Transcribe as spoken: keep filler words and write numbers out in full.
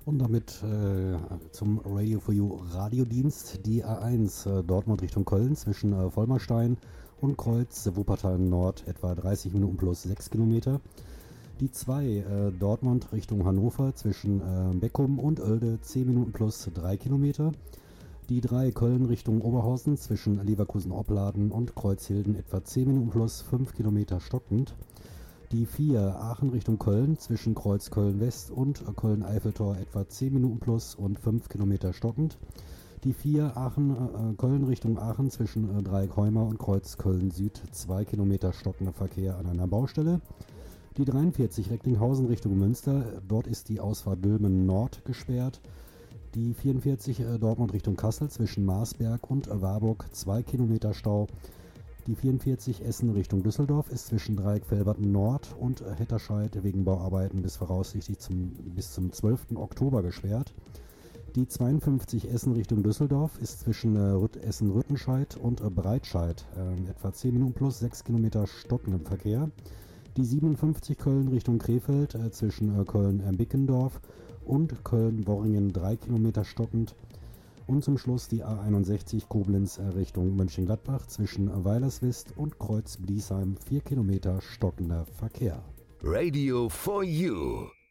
Und damit äh, zum Radio for You Radiodienst. Die A eins äh, Dortmund Richtung Köln zwischen äh, Vollmerstein und Kreuz Wuppertal Nord etwa dreißig Minuten plus sechs Kilometer. Die zwei äh, Dortmund Richtung Hannover zwischen äh, Beckum und Oelde zehn Minuten plus drei Kilometer. Die drei Köln Richtung Oberhausen zwischen Leverkusen-Opladen und Kreuzhilden etwa zehn Minuten plus fünf Kilometer stockend. Die vier Aachen Richtung Köln zwischen Kreuz Köln-West und Köln-Eiffeltor etwa zehn Minuten plus und fünf Kilometer stockend. Die vier Aachen, äh, Köln Richtung Aachen zwischen äh, Dreieck-Heumar und Kreuz Köln-Süd zwei Kilometer stockender Verkehr an einer Baustelle. Die dreiundvierzig Recklinghausen Richtung Münster, dort ist die Ausfahrt Dülmen Nord gesperrt. Die vierundvierzig äh, Dortmund Richtung Kassel zwischen Marsberg und äh, Warburg zwei Kilometer Stau. Die vierundvierzig Essen Richtung Düsseldorf ist zwischen Dreieck-Velberten Nord und äh, Hetterscheid wegen Bauarbeiten bis voraussichtlich zum, bis zum zwölften Oktober gesperrt. Die zweiundfünfzig Essen Richtung Düsseldorf ist zwischen äh, Essen-Rüttenscheid und äh, Breitscheid äh, etwa zehn Minuten plus sechs Kilometer stockendem Verkehr. Die siebenundfünfzig Köln Richtung Krefeld äh, zwischen äh, Köln-Bickendorf und Köln-Worringen drei Kilometer stockend. Und zum Schluss die A einundsechzig Koblenz äh, Richtung Mönchengladbach zwischen äh, Weilerswist und Kreuz Bliesheim vier Kilometer stockender Verkehr. Radio for You.